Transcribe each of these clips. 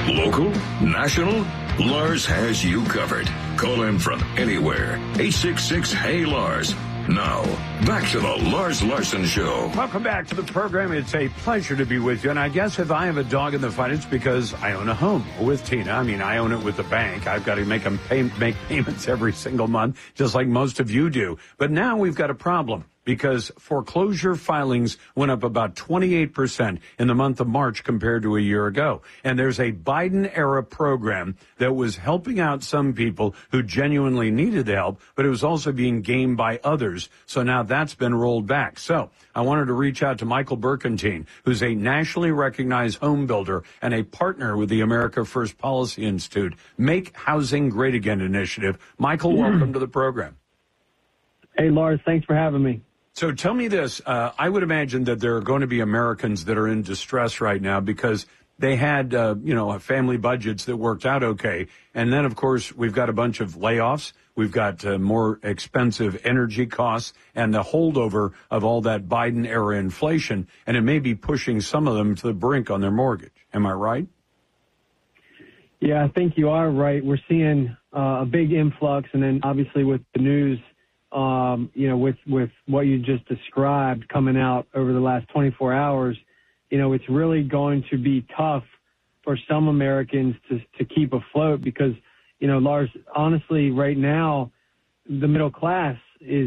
Local, national, Lars has you covered. Call him from anywhere. 866-HEY-LARS. Now, back to the Lars Larson Show. Welcome back to the program. It's a pleasure to be with you. And I guess if I have a dog in the fight, it's because I own a home with Tina. I mean, I own it with the bank. I've got to make payments every single month, just like most of you do. But now we've got a problem, because foreclosure filings went up about 28% in the month of March compared to a year ago. And there's a Biden-era program that was helping out some people who genuinely needed the help, but it was also being gamed by others. So now that's been rolled back. So I wanted to reach out to Michael Berkentine, who's a nationally recognized home builder and a partner with the America First Policy Institute Make Housing Great Again initiative. Michael, welcome to the program. Hey, Lars, thanks for having me. So tell me this. I would imagine that there are going to be Americans that are in distress right now because they had, family budgets that worked out okay. And then, of course, we've got a bunch of layoffs. We've got more expensive energy costs and the holdover of all that Biden-era inflation. And it may be pushing some of them to the brink on their mortgage. Am I right? Yeah, I think you are right. We're seeing a big influx. And then, obviously, with the news, with what you just described coming out over the last 24 hours, it's really going to be tough for some Americans to keep afloat because, Lars, honestly, right now, the middle class is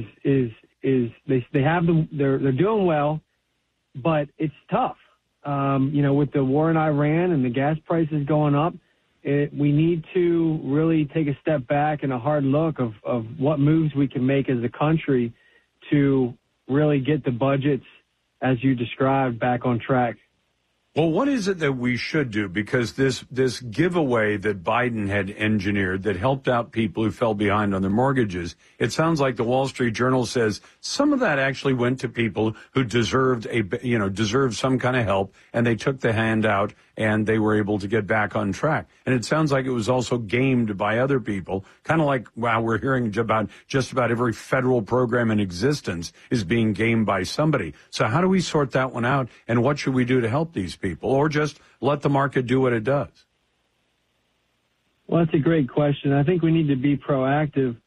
they're doing well, but it's tough. With the war in Iran and the gas prices going up, we need to really take a step back and a hard look of what moves we can make as a country to really get the budgets, as you described, back on track. Well, what is it that we should do? Because this giveaway that Biden had engineered that helped out people who fell behind on their mortgages, it sounds like the Wall Street Journal says some of that actually went to people who deserved some kind of help, and they took the handout and they were able to get back on track. And it sounds like it was also gamed by other people, kind of like, wow, we're hearing about just about every federal program in existence is being gamed by somebody. So how do we sort that one out, and what should we do to help these people, or just let the market do what it does? Well, that's a great question. I think we need to be proactive.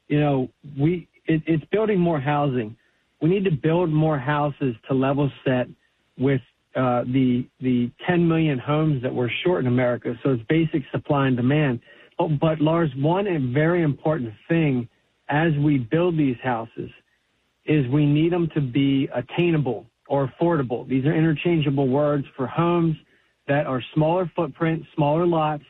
It's building more housing. We need to build more houses to level set with the 10 million homes that we're short in America. So it's basic supply and demand. But Lars, one very important thing as we build these houses is we need them to be attainable or affordable. These are interchangeable words for homes that are smaller footprint, smaller lots,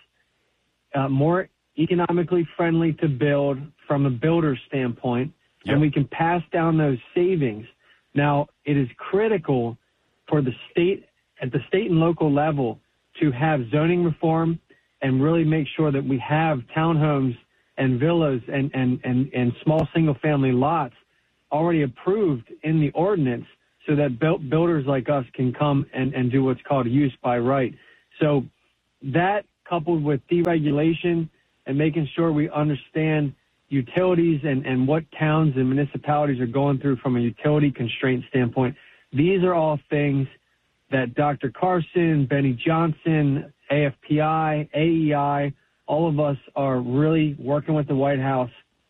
more economically friendly to build from a builder's standpoint, and we can pass down those savings. Now, it is critical for the state, at the state and local level, to have zoning reform and really make sure that we have townhomes and villas and small single-family lots already approved in the ordinance so that builders like us can come and do what's called use by right. So that, coupled with deregulation and making sure we understand utilities and what towns and municipalities are going through from a utility constraint standpoint, these are all things that Dr. Carson, Benny Johnson, AFPI, AEI, all of us are really working with the White House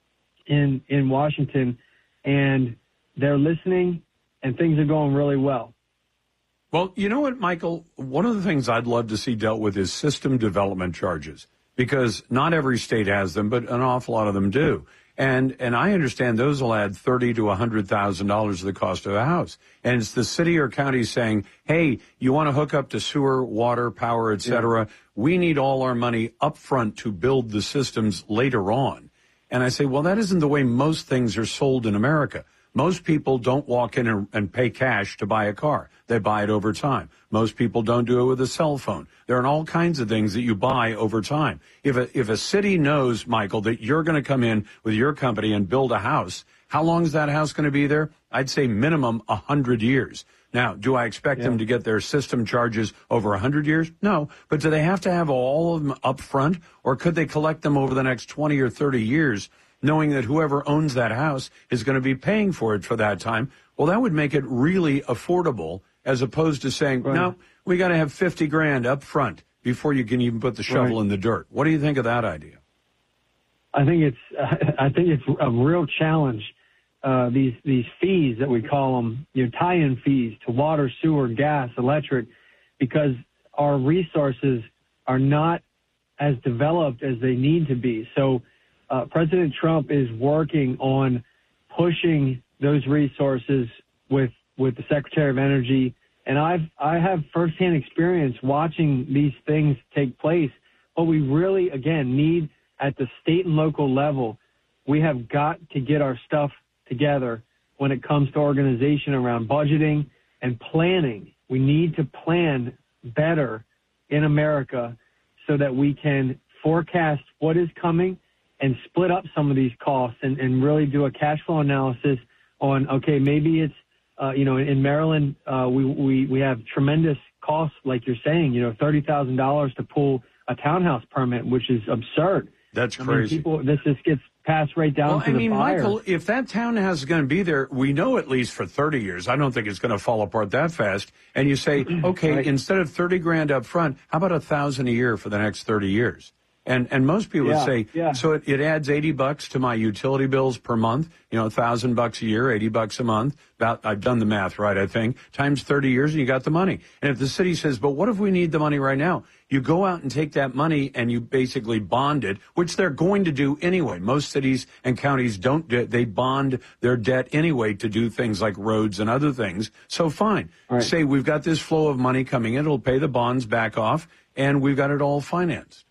in Washington, and they're listening, and things are going really well. Well, you know what, Michael? One of the things I'd love to see dealt with is system development charges, because not every state has them, but an awful lot of them do. And I understand those will add $30,000 to $100,000 to the cost of a house. And it's the city or county saying, hey, you want to hook up to sewer, water, power, et cetera. We need all our money up front to build the systems later on. And I say, well, that isn't the way most things are sold in America. Most people don't walk in and pay cash to buy a car. They buy it over time. Most people don't do it with a cell phone. There are all kinds of things that you buy over time. If a city knows, Michael, that you're going to come in with your company and build a house, how long is that house going to be there? I'd say minimum 100 years. Now, do I expect them to get their system charges over 100 years? No. But do they have to have all of them up front, or could they collect them over the next 20 or 30 years, knowing that whoever owns that house is going to be paying for it for that time? Well, that would make it really affordable, as opposed to saying, no, we got to have $50,000 up front. before you can even put the shovel in the dirt. What do you think of that idea? I think it's a real challenge. These fees that we call them, tie-in fees to water, sewer, gas, electric, because our resources are not as developed as they need to be. So President Trump is working on pushing those resources with the Secretary of Energy. And I have firsthand experience watching these things take place. But we really, again, need at the state and local level, we have got to get our stuff together when it comes to organization around budgeting and planning. We need to plan better in America so that we can forecast what is coming and split up some of these costs and really do a cash flow analysis on, okay, maybe it's, in Maryland, we have tremendous costs, like you're saying, $30,000 to pull a townhouse permit, which is absurd. That's crazy. This just gets passed right down to the buyer. Michael, if that townhouse is going to be there, we know at least for 30 years. I don't think it's going to fall apart that fast. And you say, okay, instead of $30,000 up front, how about $1,000 a year for the next 30 years? And most people would say, so it adds $80 to my utility bills per month, $1,000 a year, $80 a month. I've done the math right, I think, times 30 years and you got the money. And if the city says, but what if we need the money right now? You go out and take that money and you basically bond it, which they're going to do anyway. Most cities and counties don't do it. They bond their debt anyway to do things like roads and other things. So fine. Right. Say we've got this flow of money coming in. It'll pay the bonds back off and we've got it all financed.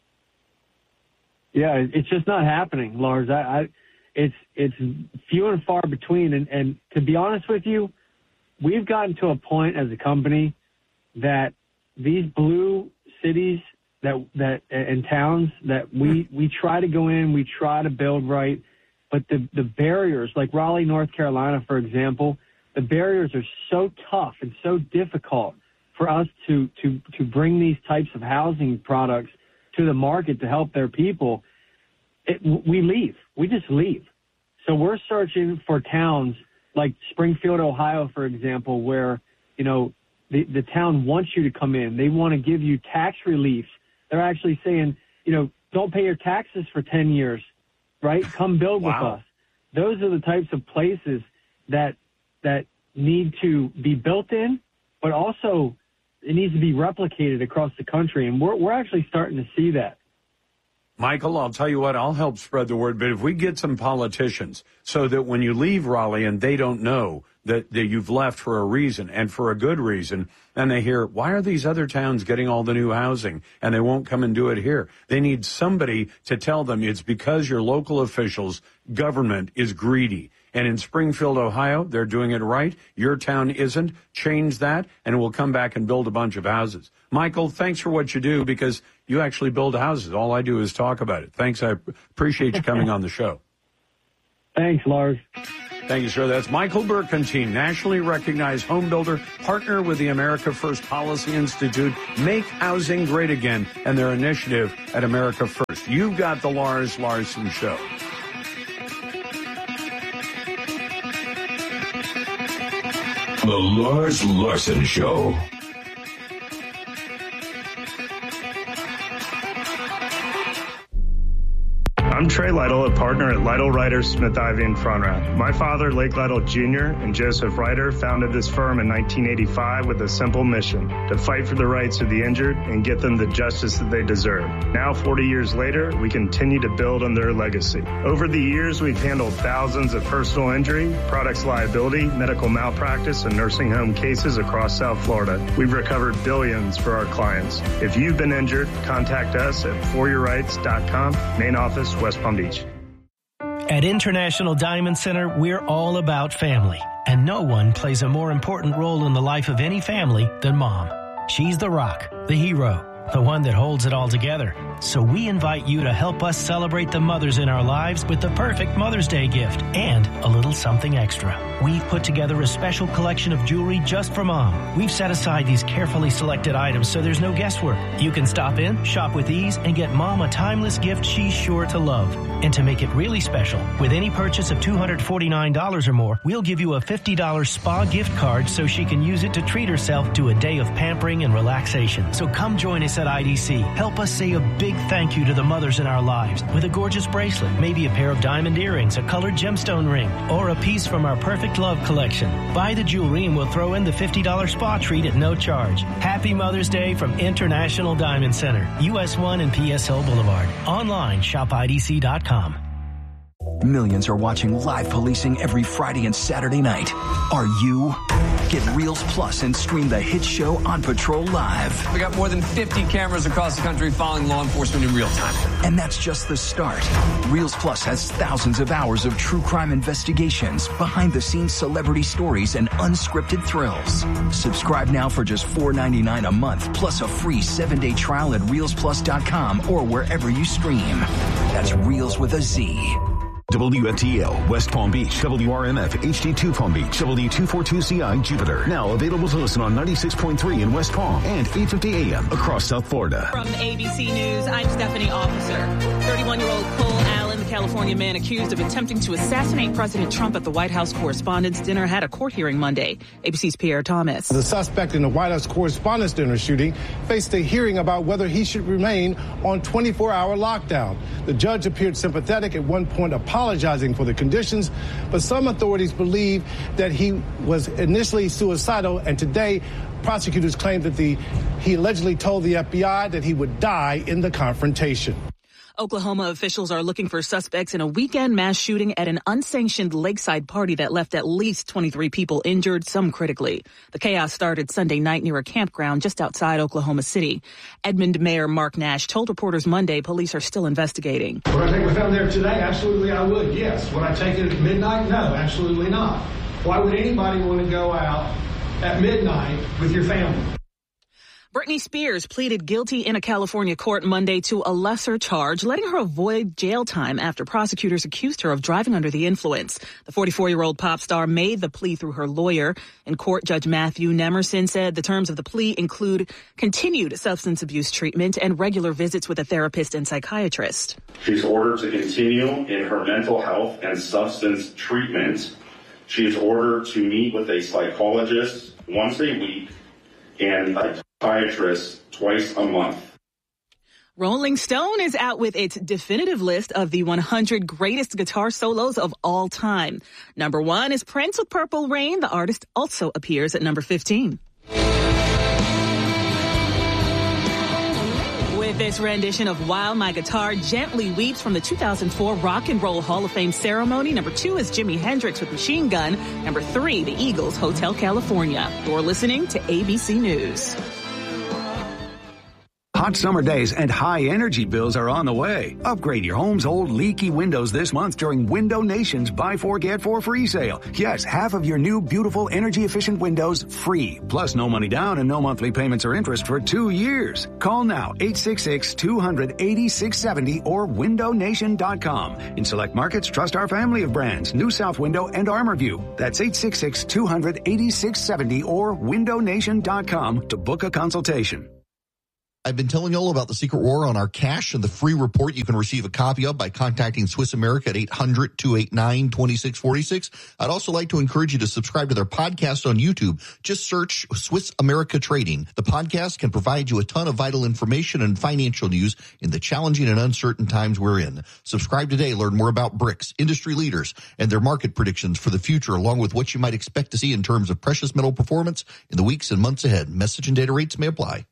Yeah, it's just not happening, Lars. It's few and far between. And to be honest with you, we've gotten to a point as a company that these blue cities and towns that we try to go in, we try to build right, but the barriers, like Raleigh, North Carolina, for example, the barriers are so tough and so difficult for us to bring these types of housing products to the market to help their people. We leave. We just leave. So we're searching for towns like Springfield, Ohio, for example, where, the town wants you to come in. They want to give you tax relief. They're actually saying, don't pay your taxes for 10 years, right? Come build with us. Those are the types of places that need to be built in, but also it needs to be replicated across the country. And we're actually starting to see that. Michael, I'll tell you what, I'll help spread the word, but if we get some politicians so that when you leave Raleigh and they don't know that you've left for a reason and for a good reason, and they hear, why are these other towns getting all the new housing and they won't come and do it here? They need somebody to tell them it's because your local officials, government is greedy. And in Springfield, Ohio, they're doing it right. Your town isn't. Change that, and we'll come back and build a bunch of houses. Michael, thanks for what you do, because you actually build houses. All I do is talk about it. Thanks. I appreciate you coming on the show. Thanks, Lars. Thank you, sir. That's Michael Berkentine, nationally recognized home builder, partner with the America First Policy Institute, Make Housing Great Again, and their initiative at America First. You've got the Lars Larson Show. The Lars Larson Show. I'm Trey Lytle, a partner at Lytle Ryder Smith Ivy in Front Row. My father, Lake Lytle Jr., and Joseph Ryder founded this firm in 1985 with a simple mission: to fight for the rights of the injured and get them the justice that they deserve. Now, 40 years later, we continue to build on their legacy. Over the years, we've handled thousands of personal injury, products liability, medical malpractice, and nursing home cases across South Florida. We've recovered billions for our clients. If you've been injured, contact us at foryourrights.com, main office, West Palm Beach. At International Diamond Center, we're all about family, and no one plays a more important role in the life of any family than Mom. She's the rock, the hero, the one that holds it all together. So we invite you to help us celebrate the mothers in our lives with the perfect Mother's Day gift and a little something extra. We've put together a special collection of jewelry just for Mom. We've set aside these carefully selected items so there's no guesswork. You can stop in, shop with ease, and get Mom a timeless gift she's sure to love. And to make it really special, with any purchase of $249 or more, we'll give you a $50 spa gift card so she can use it to treat herself to a day of pampering and relaxation. So come join us at IDC. Help us say a big thank you to the mothers in our lives with a gorgeous bracelet, maybe a pair of diamond earrings, a colored gemstone ring, or a piece from our Perfect Love collection. Buy the jewelry and we'll throw in the $50 spa treat at no charge. Happy Mother's Day from International Diamond Center, US 1 and PSO Boulevard. Online, shopidc.com. Millions are watching live policing every Friday and Saturday night. Are you? Get Reels Plus and stream the hit show On Patrol live. We got more than 50 cameras across the country following law enforcement in real time. And that's just the start. Reels Plus has thousands of hours of true crime investigations, behind-the-scenes celebrity stories, and unscripted thrills. Subscribe now for just $4.99 a month, plus a free 7-day trial at reelsplus.com or wherever you stream. That's Reels with a Z. WFTL, West Palm Beach, WRMF, HD2 Palm Beach, W242CI, Jupiter. Now available to listen on 96.3 in West Palm and 850 AM across South Florida. From ABC News, I'm Stephanie Officer. 31-year-old Cole Allen, the California man accused of attempting to assassinate President Trump at the White House Correspondents' Dinner, had a court hearing Monday. ABC's Pierre Thomas. The suspect in the White House Correspondents' Dinner shooting faced a hearing about whether he should remain on 24-hour lockdown. The judge appeared sympathetic, at one point apologizing for the conditions, but some authorities believe that he was initially suicidal, and today prosecutors claim that he allegedly told the FBI that he would die in the confrontation. Oklahoma officials are looking for suspects in a weekend mass shooting at an unsanctioned lakeside party that left at least 23 people injured, some critically. The chaos started Sunday night near a campground just outside Oklahoma City. Edmond Mayor Mark Nash told reporters Monday police are still investigating. Would I take my family there today? Absolutely I would, yes. Would I take it at midnight? No, absolutely not. Why would anybody want to go out at midnight with your family? Britney Spears pleaded guilty in a California court Monday to a lesser charge, letting her avoid jail time after prosecutors accused her of driving under the influence. The 44-year-old pop star made the plea through her lawyer. In court, Judge Matthew Nemerson said the terms of the plea include continued substance abuse treatment and regular visits with a therapist and psychiatrist. She's ordered to continue in her mental health and substance treatment. She is ordered to meet with a psychologist once a week and a psychiatrist twice a month. Rolling Stone is out with its definitive list of the 100 greatest guitar solos of all time. Number 1 is Prince with Purple Rain. The artist also appears at number 15. With this rendition of While My Guitar Gently Weeps from the 2004 Rock and Roll Hall of Fame ceremony. Number 2 is Jimi Hendrix with Machine Gun. Number 3, the Eagles, Hotel California. You're listening to ABC News. Hot summer days and high energy bills are on the way. Upgrade your home's old leaky windows this month during Window Nation's Buy 4 Get 4 free sale. Yes, half of your new beautiful energy efficient windows free. Plus no money down and no monthly payments or interest for 2 years. Call now 866-200-8670 or windownation.com. In select markets, trust our family of brands, New South Window and ArmorView. That's 866-200-8670 or windownation.com to book a consultation. I've been telling you all about the Secret War on our cash and the free report you can receive a copy of by contacting Swiss America at 800-289-2646. I'd also like to encourage you to subscribe to their podcast on YouTube. Just search Swiss America Trading. The podcast can provide you a ton of vital information and financial news in the challenging and uncertain times we're in. Subscribe today. Learn more about BRICS, industry leaders, and their market predictions for the future, along with what you might expect to see in terms of precious metal performance in the weeks and months ahead. Message and data rates may apply.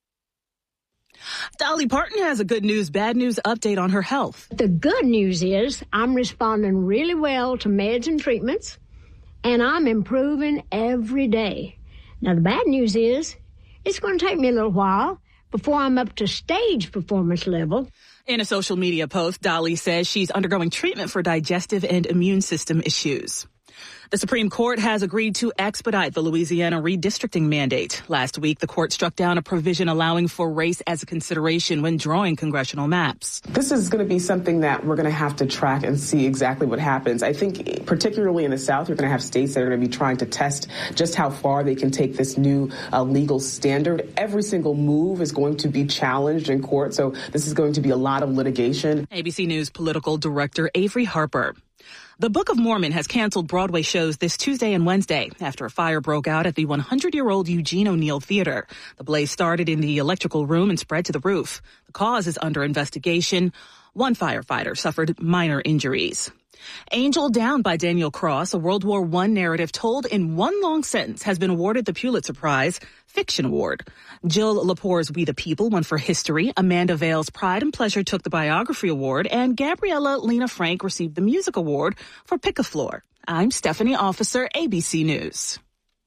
Dolly Parton has a good news, bad news update on her health. The good news is I'm responding really well to meds and treatments, and I'm improving every day. Now, the bad news is it's going to take me a little while before I'm up to stage performance level. In a social media post, Dolly says she's undergoing treatment for digestive and immune system issues. The Supreme Court has agreed to expedite the Louisiana redistricting mandate. Last week, the court struck down a provision allowing for race as a consideration when drawing congressional maps. This is going to be something that we're going to have to track and see exactly what happens. I think particularly in the South, you're going to have states that are going to be trying to test just how far they can take this new legal standard. Every single move is going to be challenged in court, so this is going to be a lot of litigation. ABC News political director Avery Harper. The Book of Mormon has canceled Broadway shows this Tuesday and Wednesday after a fire broke out at the 100-year-old Eugene O'Neill Theater. The blaze started in the electrical room and spread to the roof. The cause is under investigation. One firefighter suffered minor injuries. Angel Down by Daniel Cross, a World War I narrative told in one long sentence, has been awarded the Pulitzer Prize Fiction Award. Jill Lepore's We the People won for history. Amanda Vale's Pride and Pleasure took the Biography Award, and Gabriella Lena Frank received the Music Award for Pick-a-Floor. I'm Stephanie Officer, ABC News.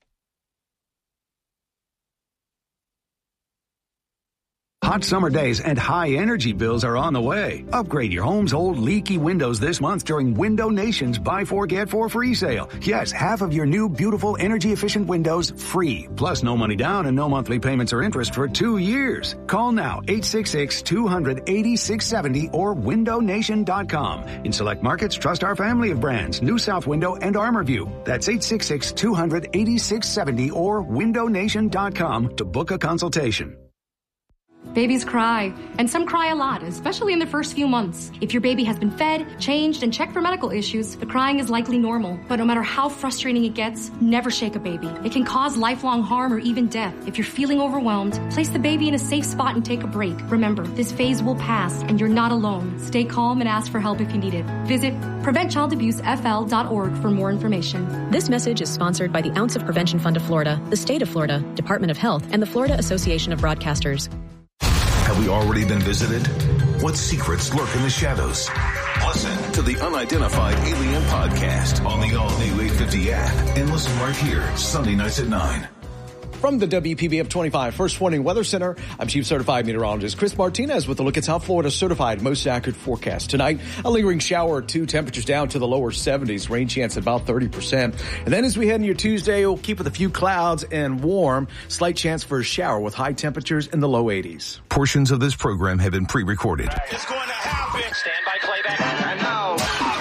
Hot summer days and high energy bills are on the way. Upgrade your home's old leaky windows this month during Window Nation's Buy 4 Get 4 free sale. Yes, half of your new beautiful energy efficient windows free. Plus no money down and no monthly payments or interest for 2 years. Call now 866-200-8670 or windownation.com. In select markets, trust our family of brands, New South Window and ArmorView. That's 866-200-8670 or windownation.com to book a consultation. Babies cry, and some cry a lot, especially in the first few months. If your baby has been fed, changed, and checked for medical issues, the crying is likely normal. But no matter how frustrating it gets, never shake a baby. It can cause lifelong harm or even death. If you're feeling overwhelmed, place the baby in a safe spot and take a break. Remember, this phase will pass, and you're not alone. Stay calm and ask for help if you need it. Visit PreventChildAbuseFL.org for more information. This message is sponsored by the Ounce of Prevention Fund of Florida, the State of Florida, Department of Health, and the Florida Association of Broadcasters. Have we already been visited? What secrets lurk in the shadows? Listen to the Unidentified Alien Podcast on the all-new 850 app and listen right here, Sunday nights at 9. From the WPBF 25 First Warning Weather Center, I'm Chief Certified Meteorologist Chris Martinez with a look at South Florida's certified most accurate forecast. Tonight, a lingering shower or two, temperatures down to the lower 70s, rain chance about 30%. And then as we head into your Tuesday, we'll keep with a few clouds and warm, slight chance for a shower with high temperatures in the low 80s. Portions of this program have been pre-recorded. It's going to happen. Stand by playback. And now,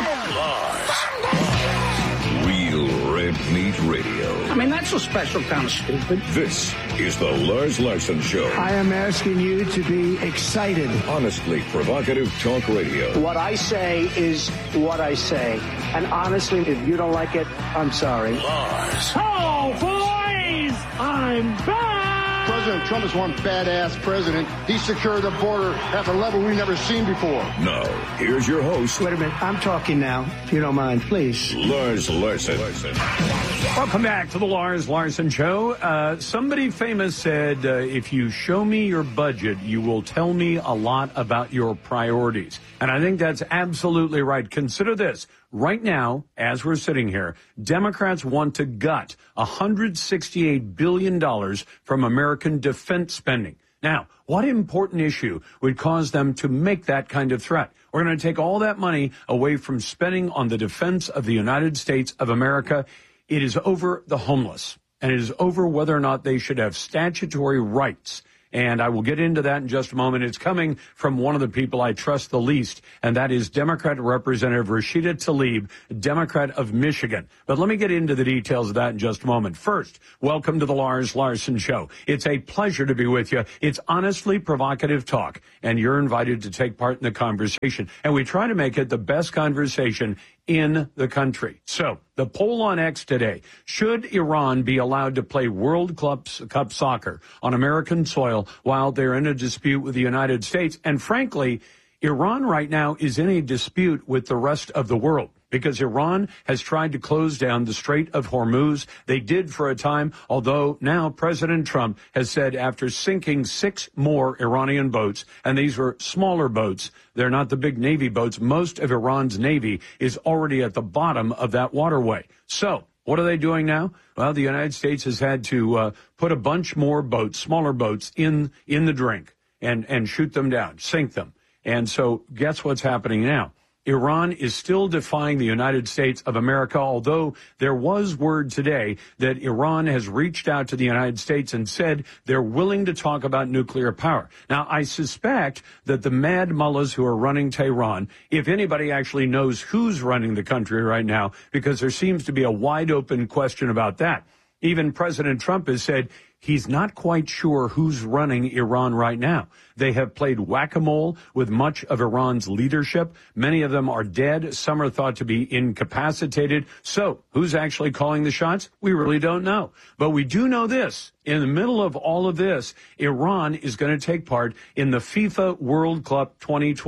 Real Red Meat Radio. I mean, that's a special kind of stupid. This is the Lars Larson Show. I am asking you to be excited. Honestly provocative talk radio. What I say is what I say. And honestly, if you don't like it, I'm sorry. Lars. Oh, boys! I'm back! President Trump is one badass president. He secured the border at a level we've never seen before. Now, here's your host. Wait a minute. I'm talking now, if you don't mind, please. Lars Larson. Welcome back to the Lars Larson Show. Somebody famous said, if you show me your budget, you will tell me a lot about your priorities. And I think that's absolutely right. Consider this. Right now, as we're sitting here, Democrats want to gut $168 billion from American defense spending. Now, what important issue would cause them to make that kind of threat? We're going to take all that money away from spending on the defense of the United States of America. It is over the homeless, and it is over whether or not they should have statutory rights. And I will get into that in just a moment. It's coming from one of the people I trust the least, and that is Democrat Representative Rashida Tlaib, Democrat of Michigan. But let me get into the details of that in just a moment. First, welcome to the Lars Larson Show. It's a pleasure to be with you. It's honestly provocative talk, and you're invited to take part in the conversation. And we try to make it the best conversation in the country. So, the poll on X today: should Iran be allowed to play World Cup soccer on American soil while they're in a dispute with the United States? And frankly, Iran right now is in a dispute with the rest of the world, because Iran has tried to close down the Strait of Hormuz. They did for a time, although now President Trump has said after sinking 6 more Iranian boats, and these were smaller boats, they're not the big Navy boats. Most of Iran's Navy is already at the bottom of that waterway. So what are they doing now? Well, the United States has had to put a bunch more boats, smaller boats, in the drink and shoot them down, sink them. And so guess what's happening now? Iran is still defying the United States of America, although there was word today that Iran has reached out to the United States and said they're willing to talk about nuclear power. Now, I suspect that the mad mullahs who are running Tehran, if anybody actually knows who's running the country right now, because there seems to be a wide open question about that. Even President Trump has said he's not quite sure who's running Iran right now. They have played whack-a-mole with much of Iran's leadership. Many of them are dead. Some are thought to be incapacitated. So who's actually calling the shots? We really don't know. But we do know this. In the middle of all of this, Iran is going to take part in the FIFA World Cup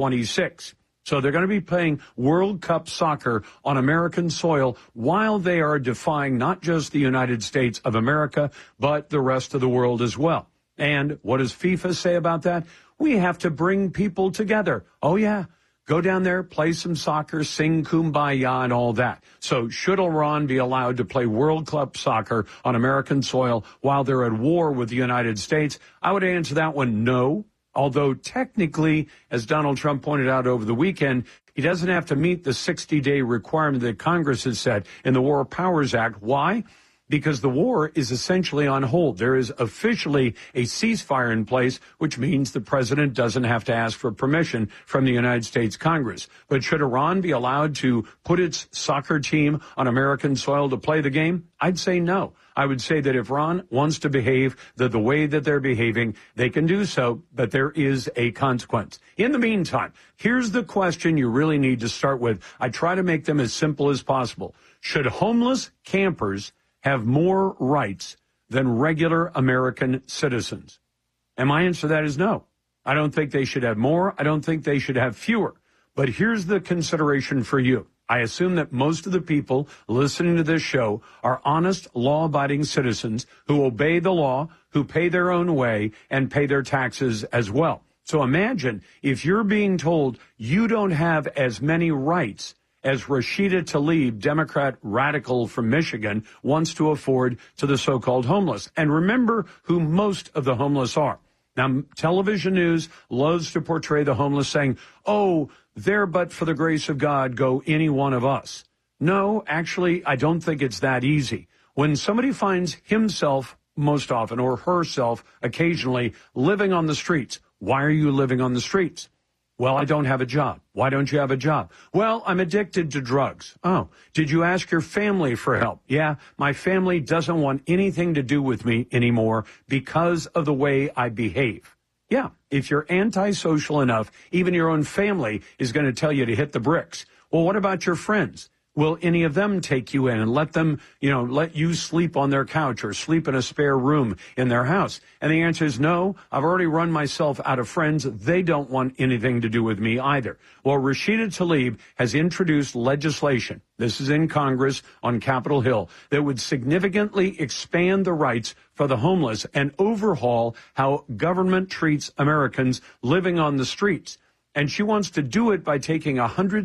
2026. So they're going to be playing World Cup soccer on American soil while they are defying not just the United States of America, but the rest of the world as well. And what does FIFA say about that? We have to bring people together. Oh, yeah. Go down there, play some soccer, sing Kumbaya and all that. So should Iran be allowed to play World Cup soccer on American soil while they're at war with the United States? I would answer that one no. Although technically, as Donald Trump pointed out over the weekend, he doesn't have to meet the 60-day requirement that Congress has set in the War Powers Act. Why? Because the war is essentially on hold. There is officially a ceasefire in place, which means the president doesn't have to ask for permission from the United States Congress. But should Iran be allowed to put its soccer team on American soil to play the game? I'd say no. I would say that if Iran wants to behave the way that they're behaving, they can do so, but there is a consequence. In the meantime, here's the question you really need to start with. I try to make them as simple as possible. Should homeless campers have more rights than regular American citizens? And my answer to that is no. I don't think they should have more. I don't think they should have fewer. But here's the consideration for you. I assume that most of the people listening to this show are honest, law-abiding citizens who obey the law, who pay their own way, and pay their taxes as well. So imagine if you're being told you don't have as many rights as Rashida Tlaib, Democrat radical from Michigan, wants to afford to the so-called homeless. And remember who most of the homeless are. Now, television news loves to portray the homeless saying, oh, there but for the grace of God go any one of us. No, actually, I don't think it's that easy. When somebody finds himself most often or herself occasionally living on the streets, why are you living on the streets? Well, I don't have a job. Why don't you have a job? Well, I'm addicted to drugs. Oh, did you ask your family for help? Yeah, my family doesn't want anything to do with me anymore because of the way I behave. Yeah, if you're antisocial enough, even your own family is going to tell you to hit the bricks. Well, what about your friends? Will any of them take you in and let them, let you sleep on their couch or sleep in a spare room in their house? And the answer is no. I've already run myself out of friends. They don't want anything to do with me either. Well, Rashida Tlaib has introduced legislation. This is in Congress on Capitol Hill that would significantly expand the rights for the homeless and overhaul how government treats Americans living on the streets. And she wants to do it by taking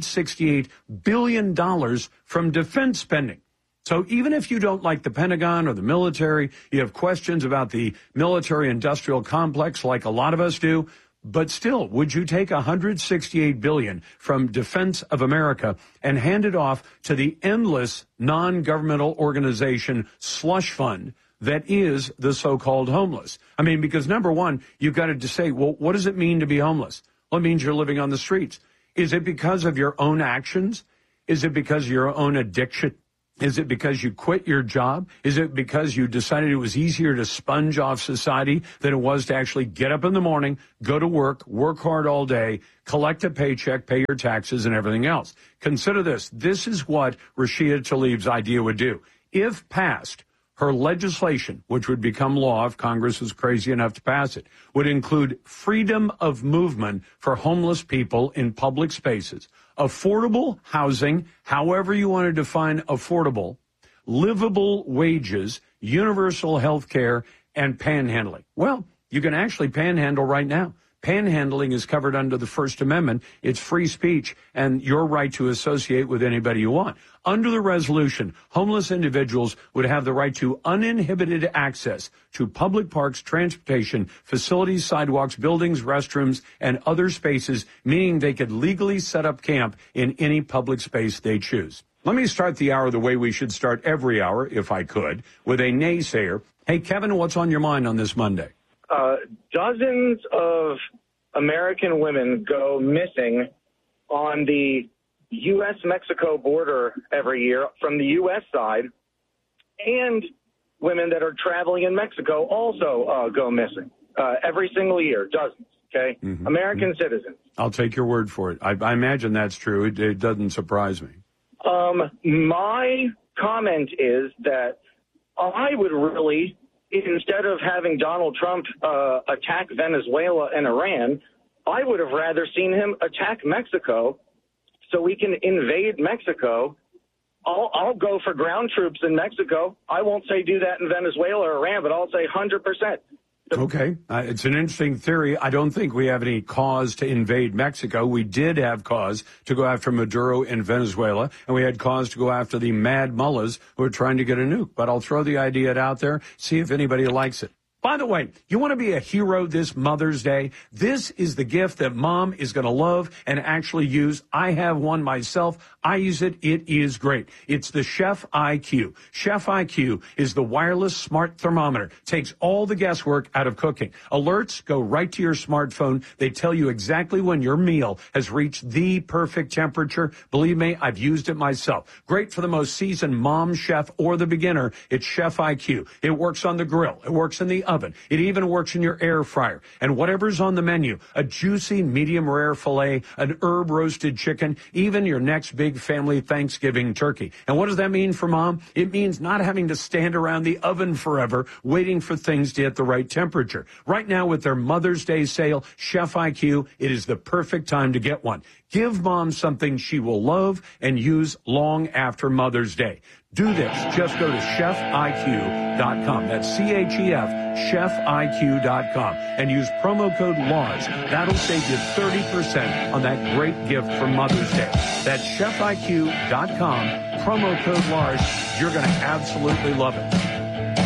$168 billion from defense spending. So even if you don't like the Pentagon or the military, you have questions about the military-industrial complex like a lot of us do, but still, would you take $168 billion from Defense of America and hand it off to the endless non-governmental organization slush fund that is the so-called homeless? I mean, because number one, you've got to say, well, what does it mean to be homeless? Well, it means you're living on the streets. Is it because of your own actions? Is it because of your own addiction? Is it because you quit your job? Is it because you decided it was easier to sponge off society than it was to actually get up in the morning, go to work hard all day, collect a paycheck, pay your taxes, and everything else? Consider this. This is what Rashida Tlaib's idea would do. If passed, her legislation, which would become law if Congress was crazy enough to pass it, would include freedom of movement for homeless people in public spaces, affordable housing, however you want to define affordable, livable wages, universal health care, and panhandling. Well, you can actually panhandle right now. Panhandling is covered under the First Amendment. It's free speech and your right to associate with anybody you want. Under the resolution, homeless individuals would have the right to uninhibited access to public parks, transportation, facilities, sidewalks, buildings, restrooms, and other spaces, meaning they could legally set up camp in any public space they choose. Let me start the hour the way we should start every hour, if I could, with a naysayer. Hey, Kevin, what's on your mind on this Monday? Dozens of American women go missing on the U.S.-Mexico border every year from the U.S. side, and women that are traveling in Mexico also go missing every single year, dozens. Okay, American citizens. I'll take your word for it. I imagine that's true. It doesn't surprise me. My comment is that I would really, instead of having Donald Trump attack Venezuela and Iran, I would have rather seen him attack Mexico so we can invade Mexico. I'll go for ground troops in Mexico. I won't say do that in Venezuela or Iran, but I'll say 100%. Okay. It's an interesting theory. I don't think we have any cause to invade Mexico. We did have cause to go after Maduro in Venezuela, and we had cause to go after the mad mullahs who are trying to get a nuke. But I'll throw the idea out there, see if anybody likes it. By the way, you want to be a hero this Mother's Day? This is the gift that Mom is going to love and actually use. I have one myself. I use it. It is great. It's the Chef IQ. Chef IQ is the wireless smart thermometer. Takes all the guesswork out of cooking. Alerts go right to your smartphone. They tell you exactly when your meal has reached the perfect temperature. Believe me, I've used it myself. Great for the most seasoned mom, chef, or the beginner. It's Chef IQ. It works on the grill. It works in the oven. It even works in your air fryer. And whatever's on the menu, a juicy medium rare filet, an herb roasted chicken, even your next big family Thanksgiving turkey. And what does that mean for Mom? It means not having to stand around the oven forever waiting for things to hit the right temperature. Right now with their Mother's Day sale, Chef IQ, it is the perfect time to get one. Give Mom something she will love and use long after Mother's Day. Do this. Just go to chefiq.com. That's C-H-E-F, chefiq.com. And use promo code LARS. That'll save you 30% on that great gift for Mother's Day. That's chefiq.com, promo code LARS. You're going to absolutely love it.